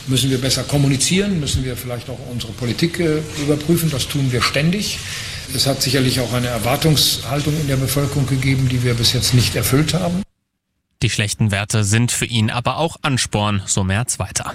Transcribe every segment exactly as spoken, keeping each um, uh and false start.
Müssen wir besser kommunizieren? Müssen wir vielleicht auch unsere Politik äh, überprüfen? Das tun wir ständig. Es hat sicherlich auch eine Erwartungshaltung in der Bevölkerung gegeben, die wir bis jetzt nicht erfüllt haben. Die schlechten Werte sind für ihn aber auch Ansporn, so Merz weiter.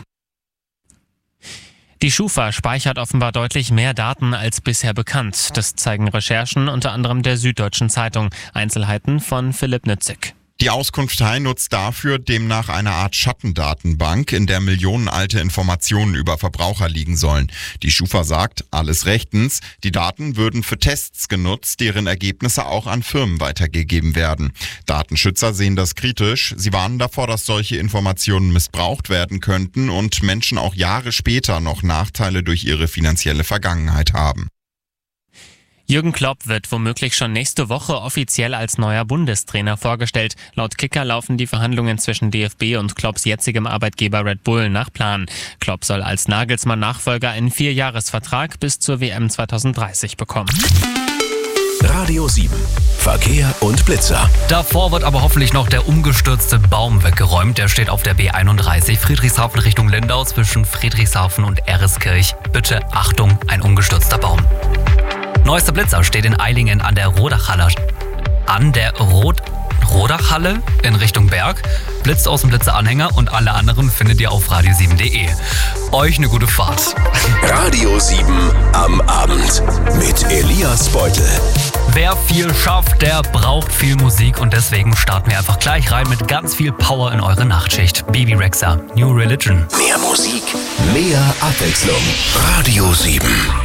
Die Schufa speichert offenbar deutlich mehr Daten als bisher bekannt. Das zeigen Recherchen unter anderem der Süddeutschen Zeitung. Einzelheiten von Philipp Nützig. Die Auskunftei nutzt dafür demnach eine Art Schattendatenbank, in der millionenalte Informationen über Verbraucher liegen sollen. Die Schufa sagt, alles rechtens. Die Daten würden für Tests genutzt, deren Ergebnisse auch an Firmen weitergegeben werden. Datenschützer sehen das kritisch. Sie warnen davor, dass solche Informationen missbraucht werden könnten und Menschen auch Jahre später noch Nachteile durch ihre finanzielle Vergangenheit haben. Jürgen Klopp wird womöglich schon nächste Woche offiziell als neuer Bundestrainer vorgestellt. Laut Kicker laufen die Verhandlungen zwischen D F B und Klopps jetzigem Arbeitgeber Red Bull nach Plan. Klopp soll als Nagelsmann-Nachfolger einen Vierjahresvertrag bis zur W M zwanzig dreißig bekommen. Radio sieben. Verkehr und Blitzer. Davor wird aber hoffentlich noch der umgestürzte Baum weggeräumt. Der steht auf der B einunddreißig Friedrichshafen Richtung Lindau zwischen Friedrichshafen und Ereskirch. Bitte Achtung, ein umgestürzter Baum. Neuester Blitzer steht in Eilingen an der Rodachhalle. An der Rot Rodachhalle in Richtung Berg. Blitzt aus dem Blitzeranhänger und alle anderen findet ihr auf radio sieben punkt de. Euch eine gute Fahrt. Radio sieben am Abend mit Elias Beutel. Wer viel schafft, der braucht viel Musik und deswegen starten wir einfach gleich rein mit ganz viel Power in eure Nachtschicht. Bebe Rexha, New Religion. Mehr Musik, mehr Abwechslung. Radio sieben.